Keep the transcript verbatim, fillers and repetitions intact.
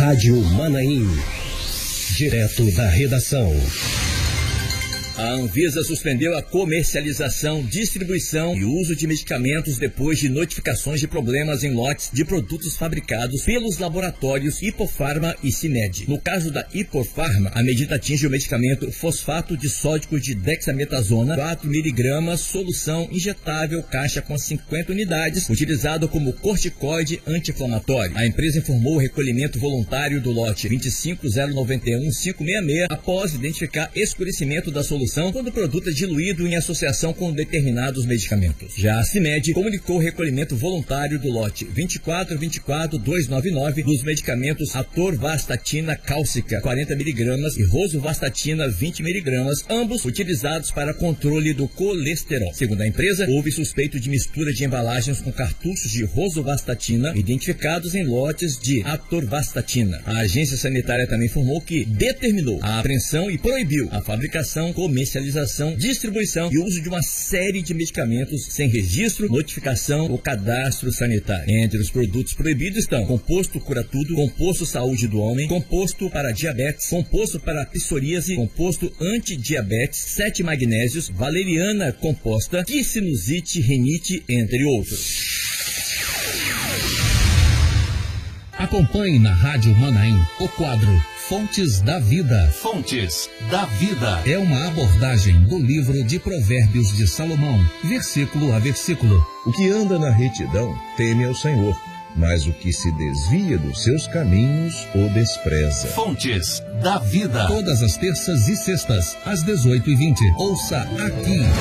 Rádio Manaim. Direto da redação. A Anvisa suspendeu a comercialização, distribuição e uso de medicamentos depois de notificações de problemas em lotes de produtos fabricados pelos laboratórios Hipofarma e Cimed. No caso da Hipofarma, a medida atinge o medicamento fosfato disódico de dexametasona, quatro miligramas, solução injetável, caixa com cinquenta unidades, utilizado como corticoide anti-inflamatório. A empresa informou o recolhimento voluntário do lote vinte e cinco zero nove um cinco seis seis após identificar escurecimento da solução quando o produto é diluído em associação com determinados medicamentos. Já a Cimed comunicou o recolhimento voluntário do lote vinte e quatro vinte e quatro dois nove nove dos medicamentos atorvastatina cálcica quarenta miligramas e rosuvastatina vinte miligramas, ambos utilizados para controle do colesterol. Segundo a empresa, houve suspeito de mistura de embalagens com cartuchos de rosuvastatina identificados em lotes de atorvastatina. A agência sanitária também informou que determinou a apreensão e proibiu a fabricação, comercialização, distribuição e uso de uma série de medicamentos sem registro, notificação ou cadastro sanitário. Entre os produtos proibidos estão composto cura tudo, composto saúde do homem, composto para diabetes, composto para psoríase, composto antidiabetes, sete magnésios, valeriana composta, sinusite, renite, entre outros. Acompanhe na Rádio Manaim o quadro Fontes da Vida. Fontes da Vida é uma abordagem do livro de Provérbios de Salomão, versículo a versículo. O que anda na retidão teme ao Senhor, mas o que se desvia dos seus caminhos o despreza. Fontes da Vida. Todas as terças e sextas, às dezoito e vinte. Ouça aqui.